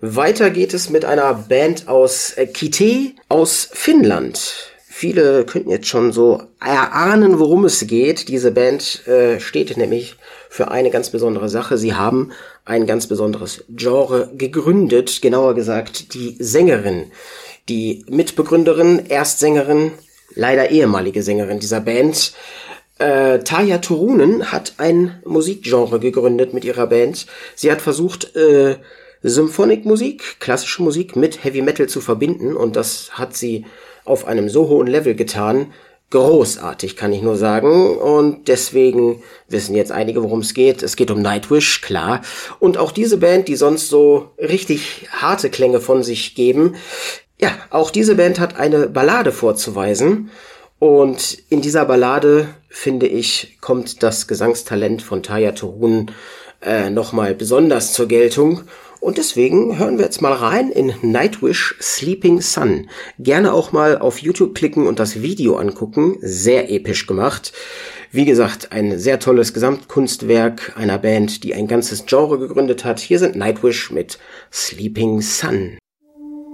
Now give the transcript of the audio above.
Weiter geht es mit einer Band aus Kitee aus Finnland. Viele könnten jetzt schon so erahnen, worum es geht. Diese Band steht nämlich für eine ganz besondere Sache. Sie haben ein ganz besonderes Genre gegründet, genauer gesagt die Sängerin, die Mitbegründerin, Erstsängerin, leider ehemalige Sängerin dieser Band. Tarja Turunen hat ein Musikgenre gegründet mit ihrer Band. Sie hat versucht, Symphonikmusik, klassische Musik mit Heavy Metal zu verbinden, und das hat sie auf einem so hohen Level getan. Großartig, kann ich nur sagen. Und deswegen wissen jetzt einige, worum es geht. Es geht um Nightwish, klar. Und auch diese Band, die sonst so richtig harte Klänge von sich geben, ja, auch diese Band hat eine Ballade vorzuweisen. Und in dieser Ballade, finde ich, kommt das Gesangstalent von Tarja Turunen nochmal besonders zur Geltung. Und deswegen hören wir jetzt mal rein in Nightwish Sleeping Sun. Gerne auch mal auf YouTube klicken und das Video angucken. Sehr episch gemacht. Wie gesagt, ein sehr tolles Gesamtkunstwerk einer Band, die ein ganzes Genre gegründet hat. Hier sind Nightwish mit Sleeping Sun.